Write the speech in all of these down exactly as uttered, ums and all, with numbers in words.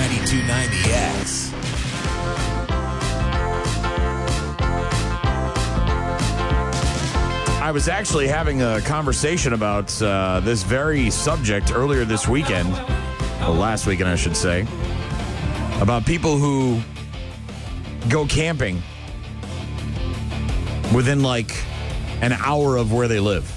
ninety-two point nine The X. I was actually having a conversation about uh, this very subject earlier this weekend, or last weekend, I should say, about people who go camping within like an hour of where they live.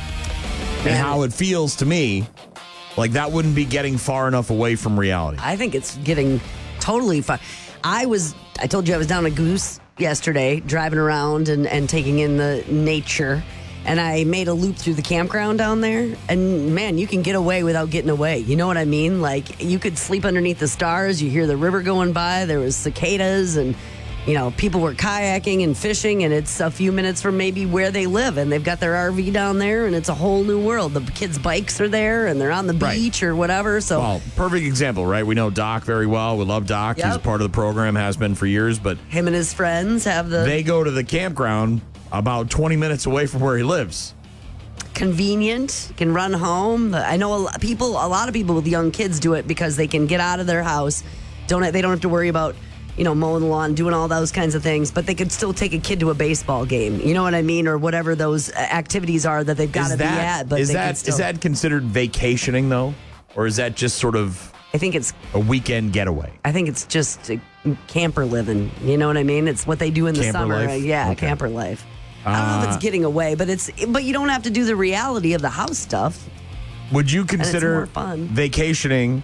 And how it feels to me like that wouldn't be getting far enough away from reality. I think it's getting totally far. I was, I told you I was down at Goose yesterday, driving around and, and taking in the nature. And I made a loop through the campground down there. And man, you can get away without getting away. You know what I mean? Like you could sleep underneath the stars. You hear the river going by. There was cicadas and, you know, people were kayaking and fishing. And it's a few minutes from maybe where they live. And they've got their R V down there. And it's a whole new world. The kids' bikes are there and they're on the beach right. or whatever. So, well, perfect example, right? We know Doc very well. We love Doc. Yep. He's a part of the program, has been for years. But him and his friends have the... They go to the campground about twenty minutes away from where he lives. Convenient, can run home. I know a lot, people, a lot of people with young kids do it because they can get out of their house. Don't they don't have to worry about, you know, mowing the lawn, doing all those kinds of things, but they could still take a kid to a baseball game. You know what I mean, or whatever those activities are that they've got to be at. But is they that can still, is that considered vacationing though, or is that just sort of? I think it's a weekend getaway. I think it's just a camper living. You know what I mean? It's what they do in the camper summer. Life? Yeah, okay. Camper life. I don't know if it's getting away, but it's but you don't have to do the reality of the house stuff. Would you consider more fun. vacationing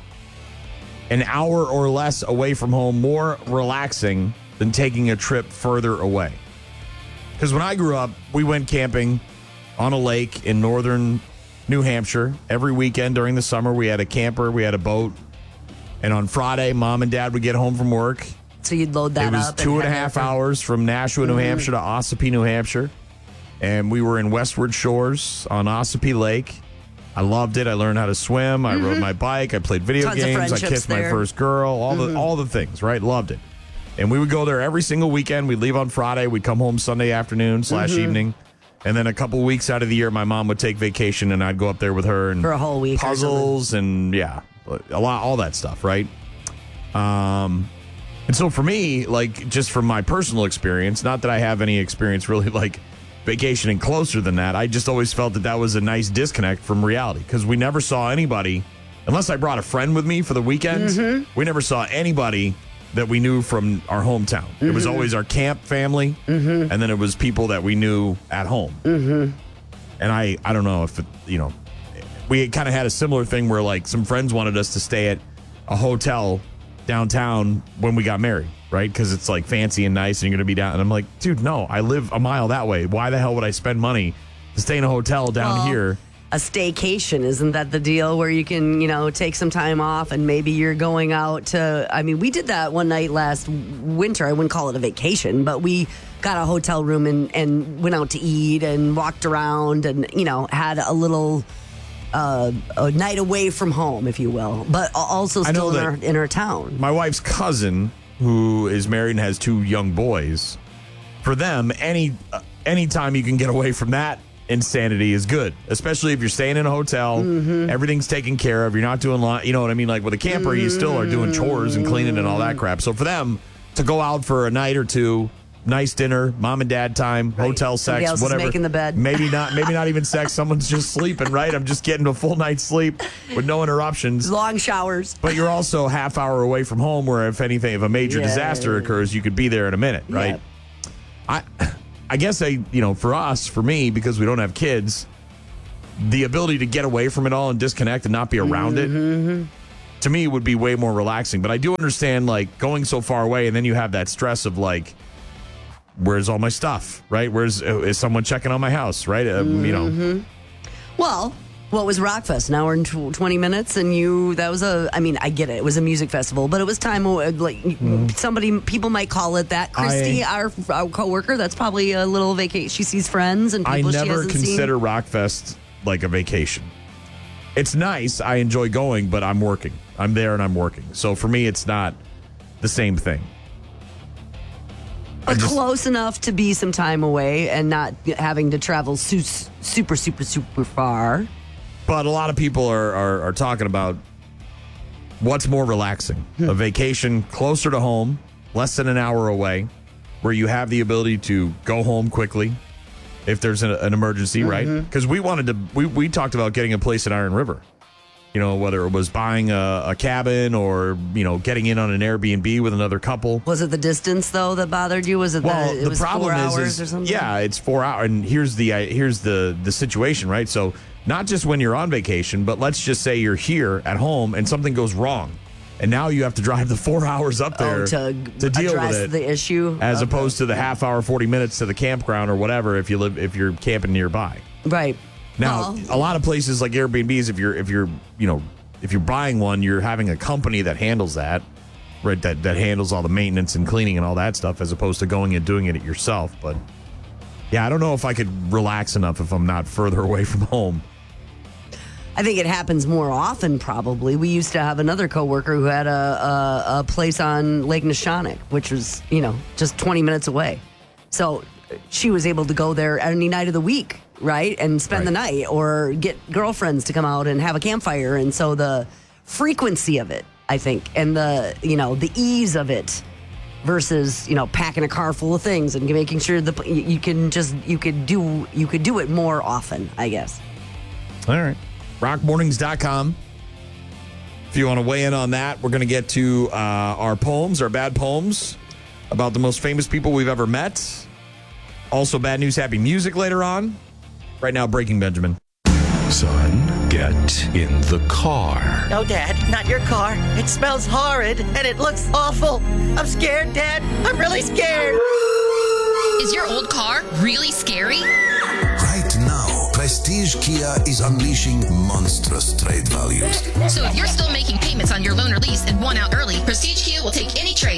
an hour or less away from home more relaxing than taking a trip further away? Because when I grew up, we went camping on a lake in northern New Hampshire. Every weekend during the summer, we had a camper, we had a boat. And on Friday, mom and dad would get home from work. So you'd load that up. It was up two and, and a half for- hours from Nashua, New mm-hmm. Hampshire to Ossipee, New Hampshire. And we were in Westward Shores on Ossipee Lake. I loved it. I learned how to swim. I mm-hmm. rode my bike. I played video Tons games. I kissed there. my first girl. All mm-hmm. the all the things, right? Loved it. And we would go there every single weekend. We'd leave on Friday. We'd come home Sunday afternoon slash mm-hmm. evening. And then a couple weeks out of the year, my mom would take vacation, and I'd go up there with her and for a whole week. Puzzles and yeah, a lot, all that stuff, right? Um. And so for me, like, just from my personal experience, not that I have any experience really, like, vacationing closer than that, I just always felt that that was a nice disconnect from reality because we never saw anybody, unless I brought a friend with me for the weekends, mm-hmm. we never saw anybody that we knew from our hometown. Mm-hmm. It was always our camp family, mm-hmm. and then it was people that we knew at home. Mm-hmm. And I, I don't know if, it, you know, we kind of had a similar thing where, like, some friends wanted us to stay at a hotel downtown when we got married, right? Because it's like fancy and nice and you're going to be down. And I'm like, dude, no, I live a mile that way. Why the hell would I spend money to stay in a hotel down well, here? A staycation, isn't that the deal where you can, you know, take some time off and maybe you're going out to, I mean, we did that one night last winter. I wouldn't call it a vacation, but we got a hotel room and, and went out to eat and walked around and, you know, had a little... Uh, a night away from home, if you will, but also still in our, in our town. My wife's cousin, who is married and has two young boys, for them, any uh, anytime you can get away from that insanity is good, especially if you're staying in a hotel, mm-hmm. everything's taken care of, you're not doing, lot, you know what I mean? Like with a camper, mm-hmm. you still are doing chores and cleaning and all that crap. So for them to go out for a night or two, nice dinner, mom and dad time, right. hotel sex, Somebody else whatever. Is making the bed. Maybe not. Maybe not even sex. Someone's just sleeping. Right. I'm just getting a full night's sleep with no interruptions. Long showers. But you're also a half hour away from home, where if anything, if a major yeah. disaster occurs, you could be there in a minute. Right. Yeah. I, I guess I, you know, for us, for me, because we don't have kids, the ability to get away from it all and disconnect and not be around mm-hmm. it. To me, would be way more relaxing. But I do understand, like, going so far away, and then you have that stress of like. Where's all my stuff, right? Where's uh, is someone checking on my house, right? Uh, mm-hmm. You know. Well, what was Rockfest? An hour and twenty minutes, and you, that was a, I mean, I get it. It was a music festival, but it was time, like, mm. somebody, people might call it that. Christy, I, our, our coworker, that's probably a little vacation. She sees friends and people I she never hasn't consider seen. Rockfest like a vacation. It's nice. I enjoy going, but I'm working. I'm there and I'm working. So for me, it's not the same thing. But just, close enough to be some time away and not having to travel su- super, super, super far. But a lot of people are, are, are talking about what's more relaxing? A vacation closer to home, less than an hour away, where you have the ability to go home quickly if there's an, an emergency, mm-hmm. right? Because we wanted to, we, we talked about getting a place in Iron River. You know, whether it was buying a, a cabin or, you know, getting in on an Airbnb with another couple. Was it the distance, though, that bothered you? Was it well, the, it the was problem four is, hours is, or something? Yeah, it's four hours. And here's the uh, here's the, the situation, right? So not just when you're on vacation, but let's just say you're here at home and something goes wrong. And now you have to drive the four hours up there oh, to, to deal address with it, the issue. as okay. opposed to the half hour, forty minutes to the campground or whatever if you live if you're camping nearby. Right. Now, well, a lot of places like Airbnbs, if you're if you're you know if you're buying one, you're having a company that handles that, right? That that handles all the maintenance and cleaning and all that stuff, as opposed to going and doing it yourself. But yeah, I don't know if I could relax enough if I'm not further away from home. I think it happens more often, probably. We used to have another coworker who had a, a, a place on Lake Neshonoc, which was, you know, just twenty minutes away. So she was able to go there any night of the week, right? And spend right. the night or get girlfriends to come out and have a campfire. And so the frequency of it, I think, and the, you know, the ease of it versus, you know, packing a car full of things and making sure the you can just, you could do, you could do it more often, I guess. All right. rock mornings dot com. If you want to weigh in on that, we're going to get to uh, our poems, our bad poems about the most famous people we've ever met. Also, bad news, happy music later on. Right now, Breaking Benjamin. Son, get in the car. No, Dad, not your car. It smells horrid and it looks awful. I'm scared, Dad. I'm really scared. Is your old car really scary? Right now, Prestige Kia is unleashing monstrous trade values. So if you're still making payments on your loan or lease and want out early, Prestige Kia will take any trade